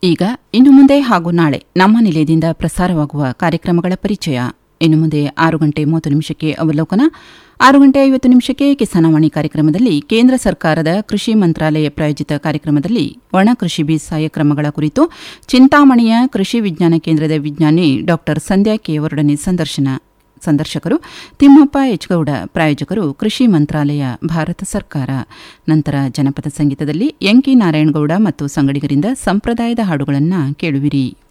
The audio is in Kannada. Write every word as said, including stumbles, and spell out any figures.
ಈಗ ಇನ್ನು ಮುಂದೆ ಹಾಗೂ ನಾಳೆ ನಮ್ಮ ನಿಲಯದಿಂದ ಪ್ರಸಾರವಾಗುವ ಕಾರ್ಯಕ್ರಮಗಳ ಪರಿಚಯ. ಇನ್ನು ಮುಂದೆ ಆರು ಗಂಟೆ ಮೂವತ್ತು ನಿಮಿಷಕ್ಕೆ ಅವಲೋಕನ, ಆರು ಗಂಟೆ ಐವತ್ತು ನಿಮಿಷಕ್ಕೆ ಕಿಸಾನವಾಣಿ ಕಾರ್ಯಕ್ರಮದಲ್ಲಿ ಕೇಂದ್ರ ಸರ್ಕಾರದ ಕೃಷಿ ಮಂತ್ರಾಲಯ ಪ್ರಾಯೋಜಿತ ಕಾರ್ಯಕ್ರಮದಲ್ಲಿ ಒಣ ಕೃಷಿ ಬೇಸಾಯ ಕ್ರಮಗಳ ಕುರಿತು ಚಿಂತಾಮಣಿಯ ಕೃಷಿ ವಿಜ್ಞಾನ ಕೇಂದ್ರದ ವಿಜ್ಞಾನಿ ಡಾ ಸಂಧ್ಯಾ ಕೆ ಅವರೊಡನೆ ಸಂದರ್ಶನ. ಸಂದರ್ಶಕರು ತಿಮ್ಮಪ್ಪ ಎಚ್ಗೌಡ, ಪ್ರಾಯೋಜಕರು ಕೃಷಿ ಮಂತ್ರಾಲಯ, ಭಾರತ ಸರ್ಕಾರ. ನಂತರ ಜನಪದ ಸಂಗೀತದಲ್ಲಿ ಎಂಕಿ ನಾರಾಯಣಗೌಡ ಮತ್ತು ಸಂಗಡಿಗರಿಂದ ಸಂಪ್ರದಾಯದ ಹಾಡುಗಳನ್ನು ಕೇಳುವಿರಿ.